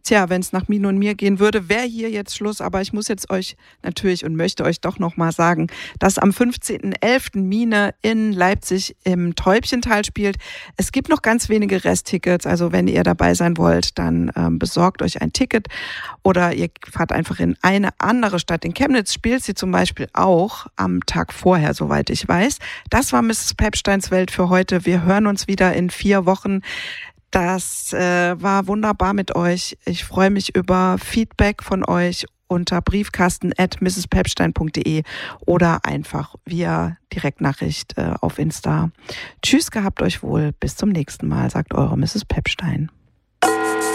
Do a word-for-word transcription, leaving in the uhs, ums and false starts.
Tja, wenn es nach Mine und mir gehen würde, wäre hier jetzt Schluss. Aber ich muss jetzt euch natürlich und möchte euch doch nochmal sagen, dass am fünfzehnten elften Mine in Leipzig im Täubchental spielt. Es gibt noch ganz wenige Resttickets. Also wenn ihr dabei sein wollt, dann ähm, besorgt euch ein Ticket. Oder ihr fahrt einfach in eine andere Stadt. In Chemnitz spielt sie zum Beispiel auch am Tag vorher, soweit ich weiß. Das war Misses Pepsteins Welt für heute. Wir hören uns wieder in vier Wochen. Das äh, war wunderbar mit euch. Ich freue mich über Feedback von euch unter briefkasten at misses-pepstein punkt de oder einfach via Direktnachricht äh, auf Insta. Tschüss, gehabt euch wohl. Bis zum nächsten Mal, sagt eure Misses Pepstein.